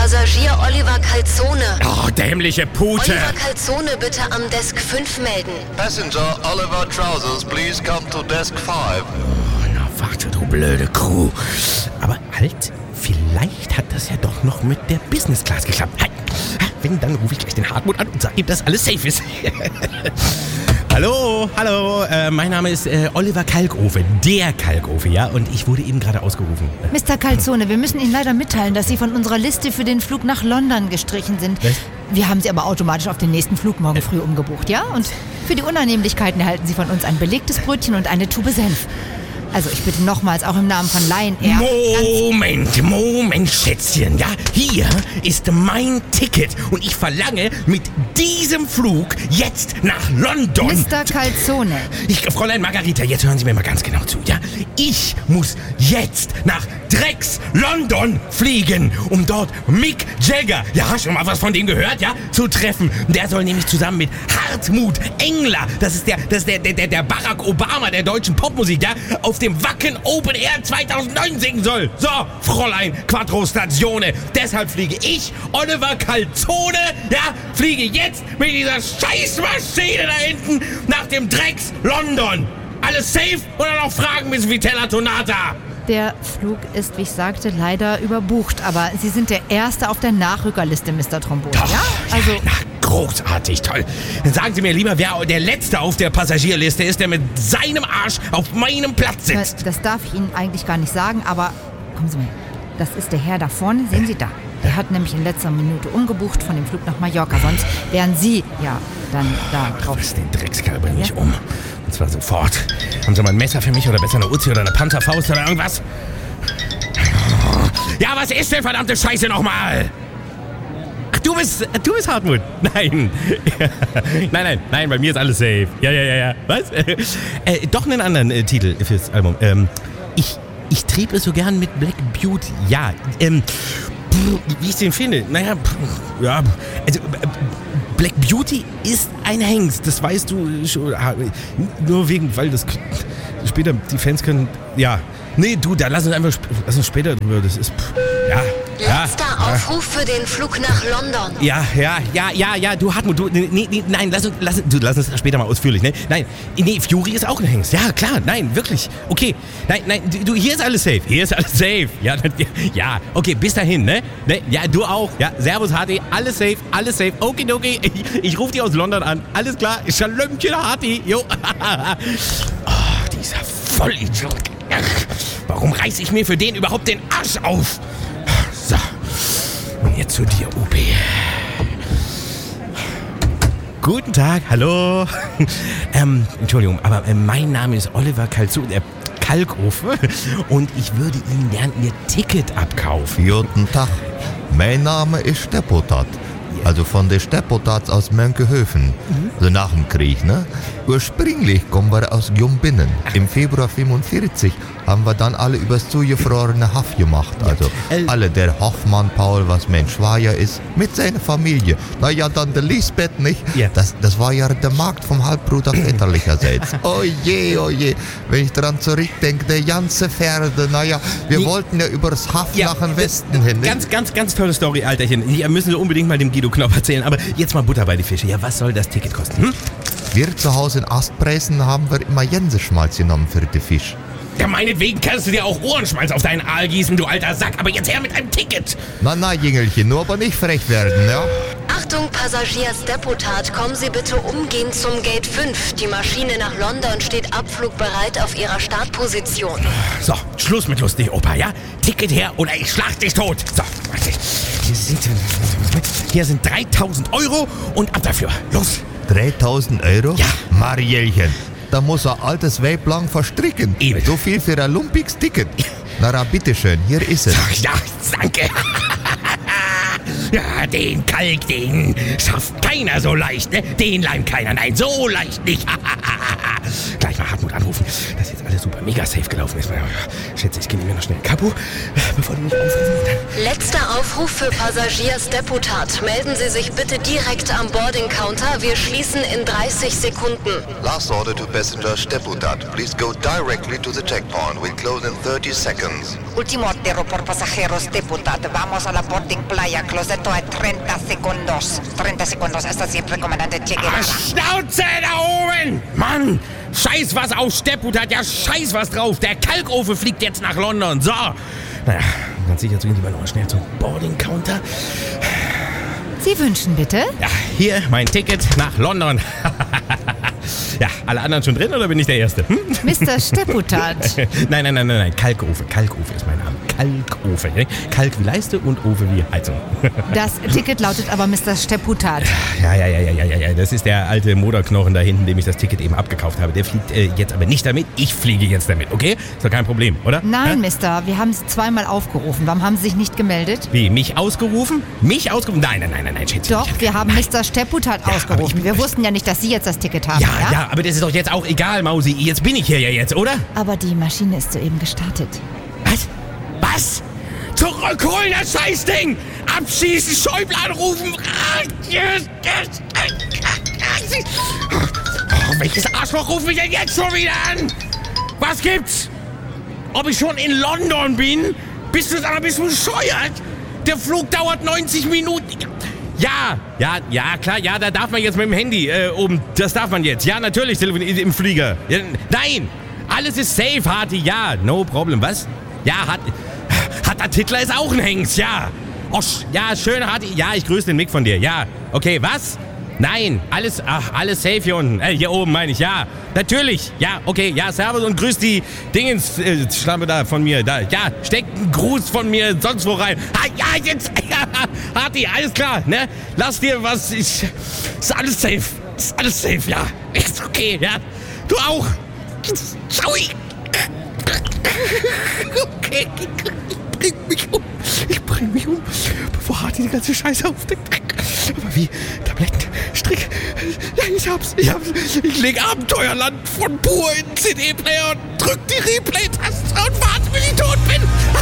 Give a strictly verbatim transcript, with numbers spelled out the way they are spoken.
Passagier Oliver Calzone. Oh, dämliche Pute. Oliver Calzone bitte am Desk fünf melden. Passenger Oliver Trousers, please come to Desk five. Oh, na warte, du blöde Kuh. Aber halt, vielleicht hat das ja doch noch mit der Business Class geklappt. Halt. Wenn, dann rufe ich gleich den Hartmut an und sage ihm, dass alles safe ist. Hallo, hallo, äh, mein Name ist äh, Oliver Kalkofe, der Kalkofe, ja, und ich wurde eben gerade ausgerufen. Mister Calzone, wir müssen Ihnen leider mitteilen, dass Sie von unserer Liste für den Flug nach London gestrichen sind. Was? Wir haben Sie aber automatisch auf den nächsten Flug morgen früh umgebucht, ja? Und für die Unannehmlichkeiten erhalten Sie von uns ein belegtes Brötchen und eine Tube Senf. Also ich bitte nochmals, auch im Namen von Lion Air... Moment, Moment, Schätzchen. Ja, hier ist mein Ticket und ich verlange mit diesem Flug jetzt nach London. Mister Calzone. Ich, Fräulein Margarita, jetzt hören Sie mir mal ganz genau zu, ja? Ich muss jetzt nach Drecks London fliegen, um dort Mick Jagger, ja, schon mal was von dem gehört, ja, zu treffen. Der soll nämlich zusammen mit Hartmut Engler, das ist der, das ist der, der, der Barack Obama der deutschen Popmusik, ja, auf dem Wacken Open Air zweitausendneun singen soll. So, Fräulein Quattro Statione. Deshalb fliege ich, Oliver Calzone, ja, fliege jetzt mit dieser Scheißmaschine da hinten nach dem Drecks London. Alles safe oder noch Fragen, Miss Vitella Tonata? Der Flug ist, wie ich sagte, leider überbucht. Aber Sie sind der Erste auf der Nachrückerliste, Mister Trombone, Doch, ja? Also, ja, na, großartig, toll. Dann sagen Sie mir lieber, wer der Letzte auf der Passagierliste ist, der mit seinem Arsch auf meinem Platz sitzt. das, das darf ich Ihnen eigentlich gar nicht sagen, aber kommen Sie mal. Das ist der Herr da vorne, sehen Sie da. Der hat nämlich in letzter Minute umgebucht von dem Flug nach Mallorca. Sonst wären Sie ja dann da drauf. Was, den Dreckskerl bringe ich um. Und zwar sofort. Haben Sie mal ein Messer für mich oder besser eine Uzi oder eine Panzerfaust oder irgendwas? Ja, was ist denn verdammte Scheiße nochmal? Ach, du bist, du bist Hartmut. Nein. nein, nein, nein, bei mir ist alles safe. Ja, ja, ja, ja. Was? äh, doch einen anderen äh, Titel fürs Album. Ähm, ich, ich trieb es so gern mit Black Beauty. Ja, ähm, wie ich den finde. Naja, ja, also Black Beauty ist ein Hengst, das weißt du schon. Nur wegen, weil das später die Fans können. Ja, nee, du, da lass uns einfach lass uns später drüber. Das ist. Ja. Letzter ja, Aufruf für den Flug nach London. Ja, ja, ja, ja, ja, du Hartmut, du, nee, nee, nein, lass uns, lass, du, lass uns später mal ausführlich, ne? Nein, nee, Fury ist auch ein Hengst. Ja, klar, nein, wirklich. Okay, nein, nein, du, hier ist alles safe, hier ist alles safe. Ja, ja, okay, bis dahin, ne? ne? Ja, du auch. Ja, Servus, Harti, alles safe, alles safe. Okay, okay, ich, ich rufe dich aus London an. Alles klar, Schalömchen, Harti, jo. Oh, dieser Vollidiot. Warum reiß ich mir für den überhaupt den Arsch auf? So, und jetzt zu dir, U B. Guten Tag, hallo. ähm, Entschuldigung, aber äh, mein Name ist Oliver Calzone, äh, Kalkofe, und ich würde Ihnen gern Ihr Ticket abkaufen. Guten Tag, mein Name ist Steppotat. Also von der Steppotats aus Mönkehöfen. Mhm. Also nach dem Krieg, ne? Ursprünglich kommen wir aus Jumbinnen. Im Februar fünfundvierzig haben wir dann alle übers zugefrorene Haff gemacht. Also äh, alle, der Hoffmann Paul, was mein Schwager ist, mit seiner Familie. Naja, dann der Lisbeth, nicht? Ja. Das, das war ja der Markt vom Halbbruder väterlicherseits. Oh je, oh je. Wenn ich dran zurückdenke, der ganze Pferde, naja, wir nee. wollten ja übers Haff ja, nach dem Westen hin. Nicht? Ganz, ganz, ganz tolle Story, Alterchen. Hier müssen wir unbedingt mal dem Guido Knopf erzählen. Aber jetzt mal Butter bei die Fische. Ja, was soll das Ticket kosten? Hm? Wir zu Hause in Astpreisen haben wir immer Jenseschmalz genommen für den Fisch. Ja, meinetwegen kannst du dir auch Ohrenschmalz auf deinen Aal gießen, du alter Sack. Aber jetzt her mit einem Ticket. Na, na, Jüngelchen, nur aber nicht frech werden, ja? Achtung, Passagier Steppotat, kommen Sie bitte umgehend zum Gate fünf. Die Maschine nach London steht abflugbereit auf Ihrer Startposition. So, Schluss mit lustig, Opa, ja? Ticket her oder ich schlag dich tot. So, warte. Hier sind, hier sind dreitausend Euro und ab dafür. Los. dreitausend Euro? Ja. Marielchen, da muss ein altes Weib lang verstricken. Eben. So viel für ein lumpiges Ticket. Na, na, bitteschön, hier ist es. Ja, danke. Ja, den Kalk, den schafft keiner so leicht, ne? Den leimt keiner, nein, so leicht nicht. Gleich mal Hartmut anrufen, dass jetzt alles super mega safe gelaufen ist. Schätze, ich gebe mir noch schnell ein Kapo, bevor du mich aufrufst. Letzter Aufruf für Passagier Steppotat. Melden Sie sich bitte direkt am Boarding Counter. Wir schließen in dreißig Sekunden. Last order to passenger Steppotat. Please go directly to the checkpoint. We'll close in thirty seconds. Último altero por pasajeros, Deputat. Vamos a la boarding playa. Closeto a treinta segundos. treinta segundos. Hasta siempre, Comandante Che Guevara. Schnauze da oben! Mann! Scheiß was auf Deputat, ja scheiß was drauf. Der Kalkofen fliegt jetzt nach London. So. Naja, ganz sicher gehen wir nochmal schnell zum Boarding-Counter. Sie wünschen bitte? Ja, hier mein Ticket nach London. Ja, alle anderen schon drin oder bin ich der Erste? Hm? Mister Stepputat. Nein, nein, nein, nein, nein. Kalkofe. Kalkofe ist mein Name. Kalkofe. Ne? Kalk wie Leiste und Ofe wie Heizung. Das Ticket lautet aber Mister Stepputat. Ja, ja, ja, ja, ja, ja. Das ist der alte Moderknochen da hinten, dem ich das Ticket eben abgekauft habe. Der fliegt äh, jetzt aber nicht damit. Ich fliege jetzt damit, okay? Ist doch kein Problem, oder? Nein, ja? Mister. Wir haben Sie zweimal aufgerufen. Warum haben Sie sich nicht gemeldet? Wie, mich ausgerufen? Mich ausgerufen? Nein, nein, nein, nein, nein, Schätzchen. Doch, wir haben Mister Stepputat Ja, ausgerufen. ich- Wir wussten ja nicht, dass Sie jetzt das Ticket haben, Ja, ja? ja, aber das ist doch jetzt auch egal, Mausi. Jetzt bin ich hier ja jetzt, oder? Aber die Maschine ist soeben gestartet. Was? Was? Zurückholen, das Scheißding! Abschießen, Schäuble anrufen! Ah, yes, yes. Oh, welches Arschloch ruft mich denn jetzt schon wieder an? Was gibt's? Ob ich schon in London bin? Bist du, sag mal, bist du bescheuert? Der Flug dauert neunzig Minuten. Ja, ja, ja, klar, ja, da darf man jetzt mit dem Handy äh, oben, das darf man jetzt. Ja, natürlich, telefonieren im Flieger. Ja, nein, alles ist safe, Harti, ja, no problem. Was? Ja, hat, hat der Titler ist auch ein Hengst, ja. Oh, sch- ja, schön, Harti, ja, ich grüße den Mick von dir, ja. Okay, was? Nein, alles, ach, alles safe hier unten. Äh, hier oben meine ich, ja. Natürlich, ja, okay, ja, servus und grüß die Dingens, äh, Schlampe da von mir, da. Ja, steckt einen Gruß von mir sonst wo rein. Ah, ja, jetzt, ja, Harti, alles klar, ne? Lass dir was, ich, ist alles safe, ist alles safe, ja. Ist okay, ja. Du auch. Ciao. Okay, ich bring mich um. Ich bring mich um, bevor Harti die ganze Scheiße aufdeckt. Aber wie? Tabletten, Strick. Ja, ich hab's, ich hab's. Ich leg Abenteuerland von pur in den C D-Player und drück die Replay-Taste und warte, bis ich tot bin.